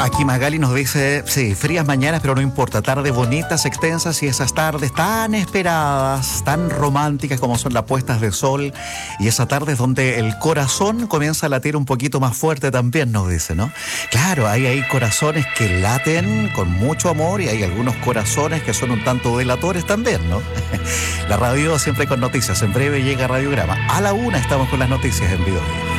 Aquí Magali nos dice, sí, frías mañanas, pero no importa, tardes bonitas, extensas y esas tardes tan esperadas, tan románticas como son las puestas de sol y esas tardes donde el corazón comienza a latir un poquito más fuerte también, nos dice, ¿no? Claro, hay corazones que laten con mucho amor y hay algunos corazones que son un tanto delatores también, ¿no? La radio siempre con noticias, en breve llega Radiograma. A la 1 estamos con las noticias en Vivo.